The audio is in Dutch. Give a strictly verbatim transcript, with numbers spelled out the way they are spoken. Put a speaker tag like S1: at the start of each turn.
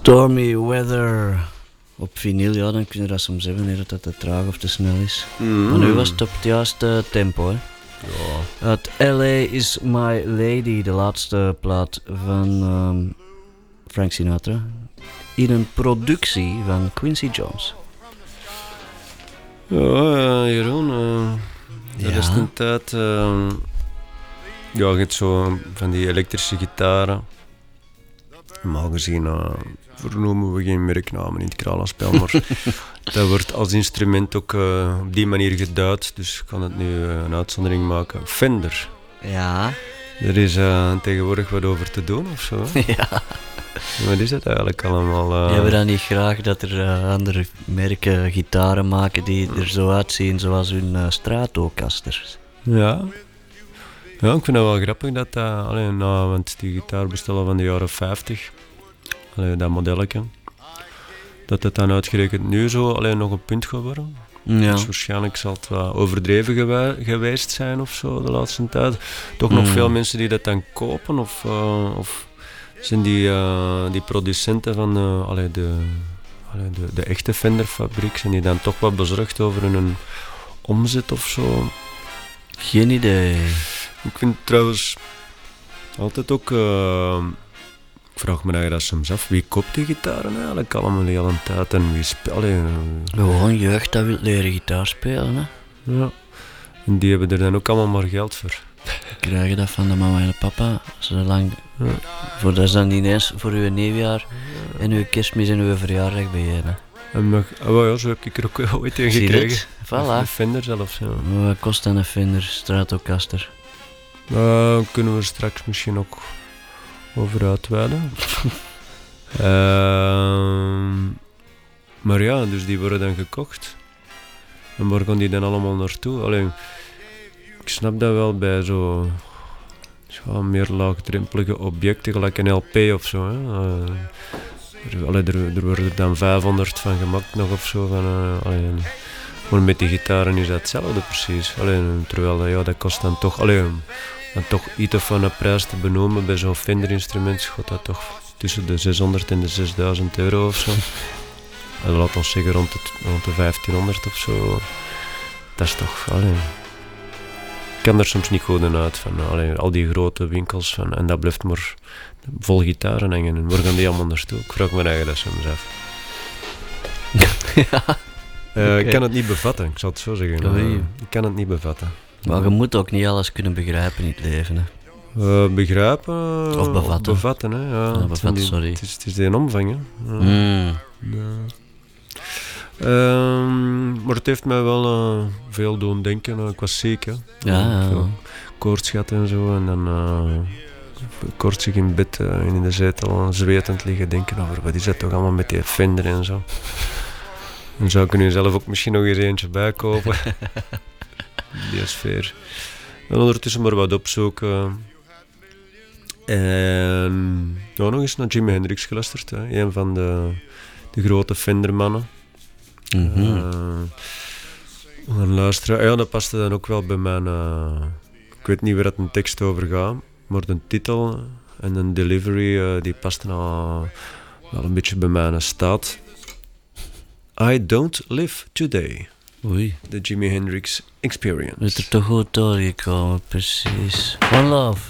S1: Stormy Weather. Op vinyl, ja, dan kun je dat soms hebben, hè, dat het te traag of te snel is. Mm. Maar nu was het op het juiste tempo, hè. Ja. Het L A is My Lady, de laatste plaat van um, Frank Sinatra. In een productie van Quincy Jones.
S2: Ja, uh, Jeroen, uh, dat ja. is een tijd... Uh, ja, je hebt zo van die elektrische gitaren. Maar gezien, uh, vernoemen we geen merknamen in het Kralaspel, maar dat wordt als instrument ook uh, op die manier geduid, dus ik kan het nu uh, een uitzondering maken. Fender.
S1: Ja.
S2: Er is uh, tegenwoordig wat over te doen of zo.
S1: Ja.
S2: Wat is het eigenlijk allemaal? Uh...
S1: Je hebt dan niet graag dat er uh, andere merken gitaren maken die er zo uitzien zoals hun uh, Stratocasters.
S2: Ja. Ja, ik vind het wel grappig dat dat, allee, nou, want die gitaar bestellen van de jaren vijftig, allee, dat modelletje, dat het dan uitgerekend nu zo alleen nog een punt gaat worden. Ja. Dus waarschijnlijk zal het wat overdreven gewa- geweest zijn of zo de laatste tijd. Toch mm. nog veel mensen die dat dan kopen of, uh, of zijn die, uh, die producenten van uh, allee, de, allee, de, de echte Fender-fabriek, zijn die dan toch wat bezorgd over hun omzet of zo?
S1: Geen idee.
S2: Ik vind trouwens altijd ook, uh, ik vraag me dat soms af, wie koopt die gitaren eigenlijk allemaal de hele tijd en wie speelt? Uh,
S1: Gewoon jeugd dat wil leren gitaar spelen, hè?
S2: Ja, en die hebben er dan ook allemaal maar geld voor.
S1: Krijg je dat van de mama en de papa, zolang, ja. voor dat is dan ineens voor uw nieuwjaar ja. en uw kerstmis en uw verjaardag bij je, hè?
S2: En mag, oh ja, zo heb ik er ook ooit in gekregen.
S1: Voilà.
S2: Een Fender zelfs, ja.
S1: Wat kost dan een Fender Stratocaster?
S2: Daar uh, kunnen we straks misschien ook over uitweiden. uh, maar ja, dus die worden dan gekocht. En waar gaan die dan allemaal naartoe? Alleen, ik snap dat wel bij zo, zo meer laagdrempelige objecten, gelijk een L P of zo. Hè. Uh, er, allee, er, er worden dan vijfhonderd van gemaakt nog of zo. Van, uh, allee, maar met die gitaren is dat hetzelfde precies. Alleen, terwijl ja, dat kost dan toch, alleen, dan toch iets van een prijs te benoemen bij zo'n Fender-instrument, gaat dat toch tussen de zeshonderd en de zesduizend euro of zo. En laat ons zeggen rond de, rond de vijftienhonderd of zo. Dat is toch, alleen. Ik kan er soms niet goed in uit van allee, al die grote winkels van, en dat blijft maar vol gitaren hangen. En waar gaan die allemaal naartoe? Ik vraag me eigenlijk dat soms af.
S1: Ja.
S2: Uh, okay. Ik kan het niet bevatten, ik zal het zo zeggen. Uh, ik kan het niet bevatten.
S1: Maar je moet ook niet alles kunnen begrijpen in het leven, hè?
S2: Uh, begrijpen
S1: of bevatten.
S2: Of bevatten, hè? Ja,
S1: ja, bevatten,
S2: die,
S1: sorry.
S2: Het is, het is die omvang, hè? Ja.
S1: Mm.
S2: Ja. Um, maar het heeft mij wel uh, veel doen denken. Uh, ik was ziek, hè?
S1: Ja, ja.
S2: Koorts gehad en zo. En dan uh, koortsig in bed uh, in de zetel, zwetend liggen denken over wat is dat toch allemaal met die Fender en zo. Dan zou ik er nu zelf ook misschien nog eens eentje bij kopen. Die sfeer. En ondertussen maar wat opzoeken. En ja, nog eens naar Jimi Hendrix geluisterd. Hè. Een van de, de grote Fender-mannen.
S1: Mm-hmm.
S2: Uh, en luisteren. Ja, dat paste dan ook wel bij mijn... Uh, ik weet niet waar het een tekst over gaat, maar de titel en de delivery uh, die pasten al wel een beetje bij mijn staat. I don't live today.
S1: Oei.
S2: The Jimi Hendrix Experience.
S1: Het is er toch goed doorgekomen, precies. One love.